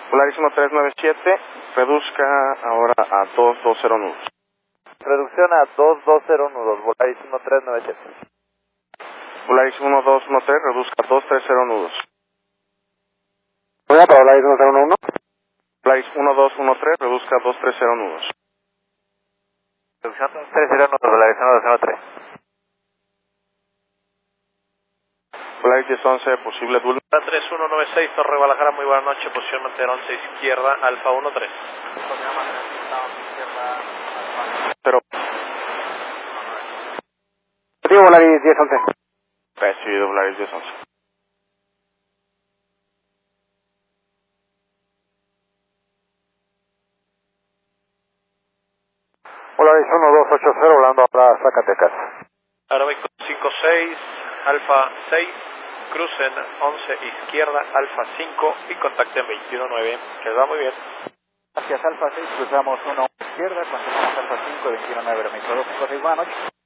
Volaris 1397, reduzca ahora a 220 nudos. Reducción a 220 nudos, Volaris 1397. Volaris 1213, reduzca a 230 nudos. ¿Voy a para Volaris 101? Volaris 1213, reduzca a 230 nudos. Reducción 230 nudos, Volaris 1213. Volaris 1011, posible dual. 3196, Torre Guadalajara, muy buena noche, posición mantener 11 izquierda, Alfa 13. 0. Positivo, Volaris 1011. Recibido, Volaris 1011. Volaris 1280, volando ahora Zacatecas. Aeroméxico 56, Alfa 6, crucen 11 izquierda, Alfa 5 y contacten 219, que va muy bien. Gracias, Alfa 6, cruzamos 1 izquierda, continuamos Alfa 5, 219, Aeroméxico 256, buenas noches.